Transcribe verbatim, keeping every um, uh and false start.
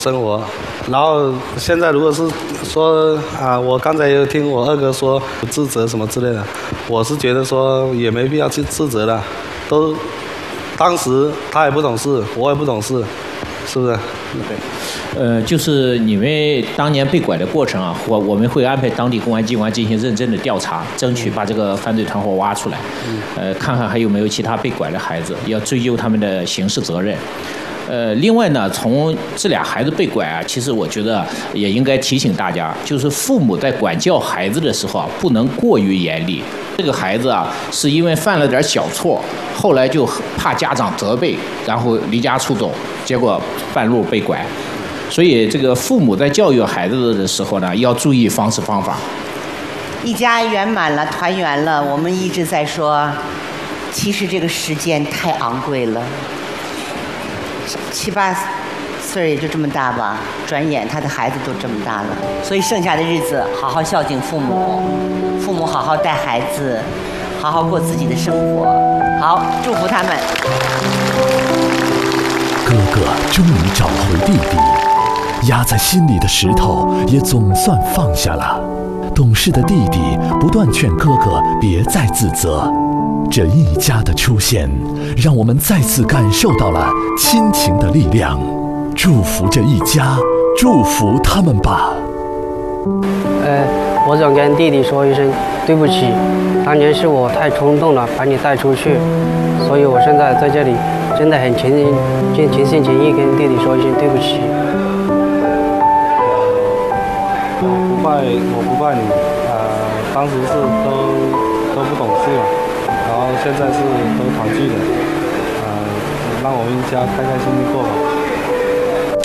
生活。然后现在如果是说啊，我刚才有听我二哥说自责什么之类的，我是觉得说也没必要去自责的，都当时他也不懂事，我也不懂事，是不是？ 对。呃，就是你们当年被拐的过程啊，我我们会安排当地公安机关进行认真的调查，争取把这个犯罪团伙挖出来，呃，看看还有没有其他被拐的孩子，要追究他们的刑事责任。呃，另外呢，从这俩孩子被拐啊，其实我觉得也应该提醒大家，就是父母在管教孩子的时候啊，不能过于严厉。这个孩子啊，是因为犯了点小错，后来就怕家长责备，然后离家出走，结果半路被拐。所以，这个父母在教育孩子的时候呢，要注意方式方法。 一家圆满了，团圆了。我们一直在说，其实这个时间太昂贵了。七八岁也就这么大吧，转眼他的孩子都这么大了。所以剩下的日子，好好孝敬父母，父母好好带孩子，好好过自己的生活。好，祝福他们。 哥哥终于找回弟弟，压在心里的石头也总算放下了。懂事的弟弟不断劝哥哥别再自责。这一家的出现，让我们再次感受到了亲情的力量。祝福这一家，祝福他们吧。 呃，我想跟弟弟说一声对不起，当年是我太冲动了，把你带出去，所以我现在在这里真的很情尽情心情意跟弟弟说一声对不起。 我不怪我不怪你，呃，当时是都都不懂事嘛。然后现在是都团聚的，呃，让我们一家开开心心过吧。